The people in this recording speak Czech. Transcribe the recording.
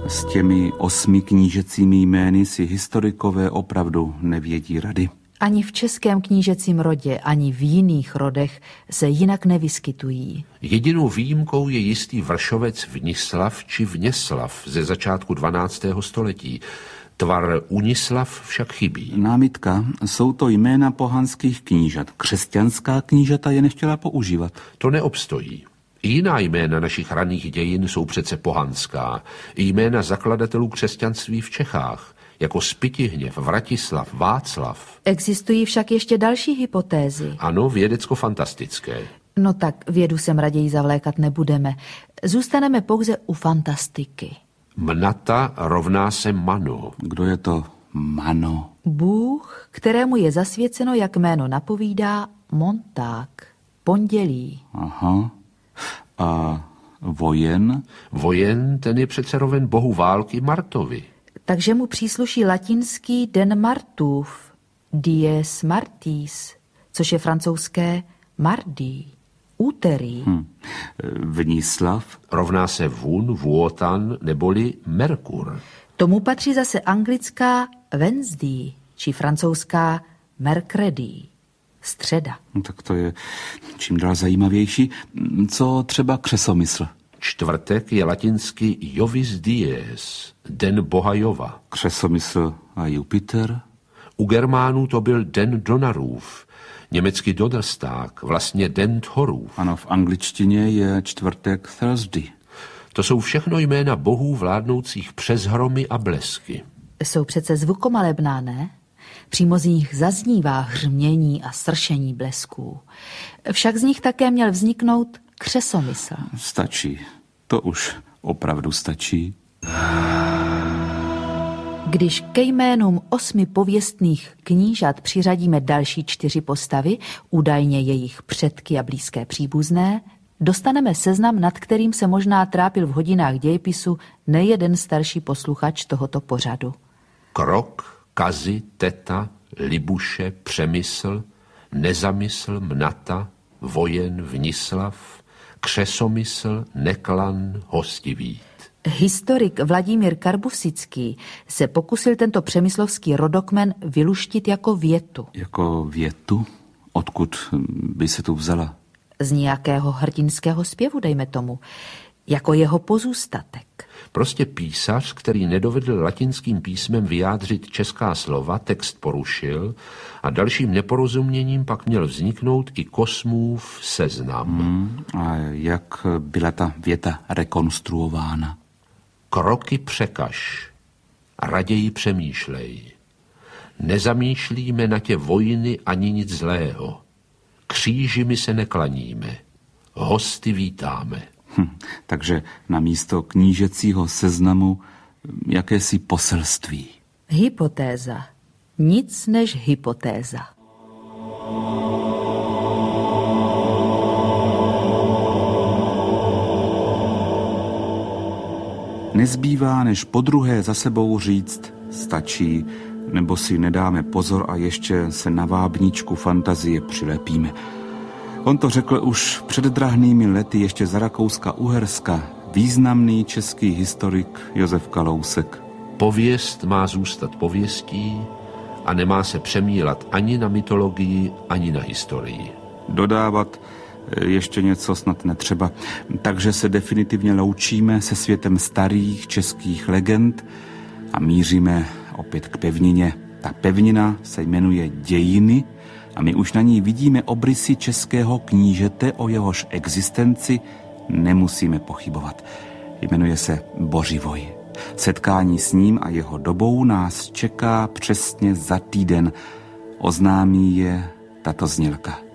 S těmi 8 knížecími jmény si historikové opravdu nevědí rady. Ani v českém knížecím rodě, ani v jiných rodech se jinak nevyskytují. Jedinou výjimkou je jistý Vršovec Vnislav či Vněslav ze začátku 12. století. Tvar Unislav však chybí. Námitka, jsou to jména pohanských knížat. Křesťanská knížata je nechtěla používat. To neobstojí. Jiná jména našich raných dějin jsou přece pohanská. Jména zakladatelů křesťanství v Čechách, jako Spytihněv, Vratislav, Václav. Existují však ještě další hypotézy. Ano, vědecko-fantastické. No tak vědu sem raději zavlékat nebudeme. Zůstaneme pouze u fantastiky. Mnata rovná se Mano. Kdo je to Mano? Bůh, kterému je zasvěceno, jak jméno napovídá, Monták, pondělí. Aha. A Vojen? Vojen, ten je přece roven bohu války Martovi. Takže mu přísluší latinský den Martův, dies Martis, což je francouzské mardi, úterý. Vnislav? Rovná se Vun, Vuotan neboli Merkur. Tomu patří zase anglická Wednesday, či francouzská Mercredi, středa. No, tak to je čím dál zajímavější. Co třeba křesomysl? Čtvrtek je latinsky Jovis dies, den boha Jova. Křesomysl a Jupiter? U Germánů to byl den Donnerův, německy Donnerstag, vlastně den Thorův. Ano, v angličtině je čtvrtek Thursday. To jsou všechno jména bohů vládnoucích přes hromy a blesky. Jsou přece zvukomalebná, ne? Přímo z nich zaznívá hřmění a sršení blesků. Však z nich také měl vzniknout křesomysl. Stačí. To už opravdu stačí. Když ke jménům 8 pověstných knížat přiřadíme další 4 postavy, údajně jejich předky a blízké příbuzné, dostaneme seznam, nad kterým se možná trápil v hodinách dějepisu nejeden starší posluchač tohoto pořadu. Krok, Kazy, Teta, Libuše, Přemysl, Nezamysl, Mnata, Vojen, Vnislav, Křesomysl, Neklan, Hostivít. Historik Vladimír Karbusický se pokusil tento přemyslovský rodokmen vyluštit jako větu. Jako větu? Odkud by se tu vzala? Z nějakého hrdinského zpěvu, dejme tomu. Jako jeho pozůstatek. Prostě písař, který nedovedl latinským písmem vyjádřit česká slova, text porušil a dalším neporozuměním pak měl vzniknout i Kosmův seznam. A jak byla ta věta rekonstruována? Kroky překaž, raději přemýšlej. Nezamýšlíme na tě vojny ani nic zlého. Kříži my se neklaníme, hosty vítáme. Takže na místo knížecího seznamu jakési poselství. Hypotéza. Nic než hypotéza. Nezbývá, než podruhé za sebou říct stačí, nebo si nedáme pozor a ještě se na vábničku fantazie přilepíme. On to řekl už před drahnými lety ještě za Rakouska-Uherska významný český historik Josef Kalousek. Pověst má zůstat pověstí a nemá se přemílat ani na mytologii, ani na historii. Dodávat ještě něco snad netřeba. Takže se definitivně loučíme se světem starých českých legend a míříme opět k pevnině. Ta pevnina se jmenuje Dějiny a my už na ní vidíme obrysy českého knížete, o jehož existenci nemusíme pochybovat. Jmenuje se Bořivoj. Setkání s ním a jeho dobou nás čeká přesně za týden. Oznámí je tato znělka.